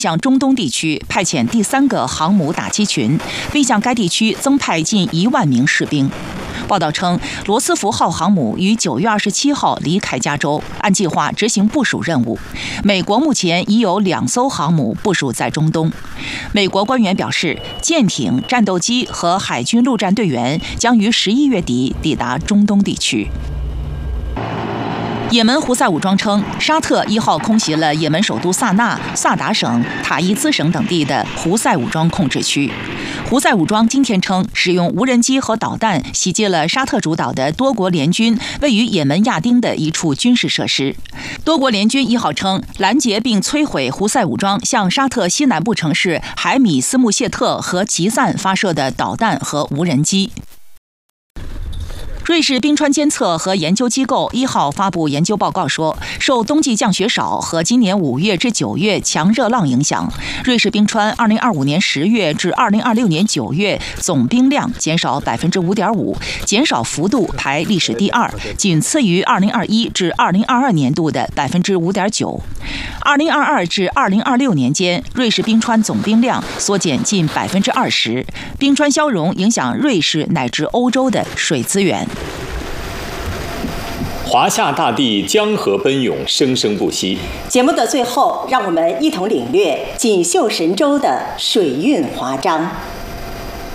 向中东地区派遣第3个航母打击群，并向该地区增派近1万名士兵。报道称，罗斯福号航母于9月27号离开加州，按计划执行部署任务。美国目前已有2艘航母部署在中东。美国官员表示，舰艇、战斗机和海军陆战队员将于11月底抵达中东地区。也门胡塞武装称，沙特1号空袭了也门首都萨那、萨达省、塔伊兹省等地的胡塞武装控制区。胡塞武装今天称，使用无人机和导弹袭击了沙特主导的多国联军位于也门亚丁的一处军事设施。多国联军1号称，拦截并摧毁胡塞武装向沙特西南部城市海米斯穆谢特和吉赞发射的导弹和无人机。瑞士冰川监测和研究机构1号发布研究报告说，受冬季降雪少和今年5月至9月强热浪影响，瑞士冰川2025年10月至2026年9月总冰量减少5.5%，减少幅度排历史第2，仅次于2021至2022年度的5.9%。2022至2026年间，瑞士冰川总冰量缩减近20%，冰川消融影响瑞士乃至欧洲的水资源。 华夏大地江河奔涌，生生不息。 节目的最后，让我们一同领略锦绣神州的水韵华章。